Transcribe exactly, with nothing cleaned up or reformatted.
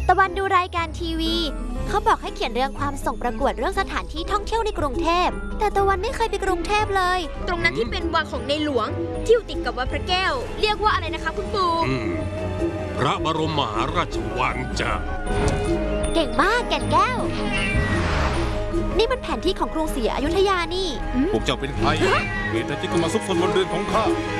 ตะวันดูรายการทีวีเขาบอกให้เขียนเรื่องความส่งประกวดเรื่องสถานที่ท่องเที่ยวในกรุงเทพแต่ตะวันไม่เคยไปกรุงเทพเลยตรงนั้นที่เป็นวังของในหลวงที่อยู่ติดกับวัดพระแก้วเรียกว่าอะไรนะคะคุณปู่พระบรมมหาราชวังจ้ะเก่งมากแก่นแก้วนี่มันแผนที่ของกรุงศรีอยุธยานี่พวกเจ้าเป็นใครเหตุใดจึงมาซุกซนบนเรือนของข้า